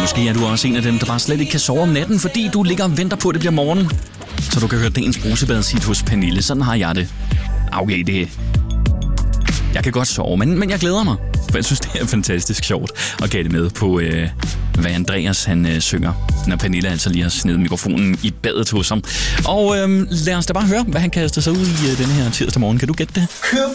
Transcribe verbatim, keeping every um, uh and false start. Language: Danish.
Måske er du også en af dem, der bare slet ikke kan sove om natten, fordi du ligger og venter på, at det bliver morgen. Så du kan høre dagens brusebad sit hos Pernille. Sådan har jeg det. Okay, det jeg kan godt sove, men, men jeg glæder mig. For jeg synes, det er fantastisk sjovt at gætte med på, øh, hvad Andreas han øh, synger, når Pernille altså lige har snedet mikrofonen i badet hos ham. Og øh, lad os da bare høre, hvad han kaster sig ud i øh, denne her tirsdag morgen. Kan du gætte det?